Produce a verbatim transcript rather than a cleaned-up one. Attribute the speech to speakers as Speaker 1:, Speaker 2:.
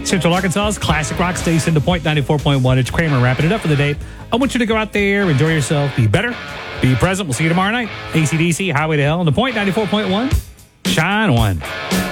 Speaker 1: Central Arkansas's classic rock station, The Point ninety-four point one. It's Kramer wrapping it up for the day. I want you to go out there, enjoy yourself, be better, be present. We'll see you tomorrow night. A C D C, Highway to Hell, on The Point ninety-four point one. Shine on.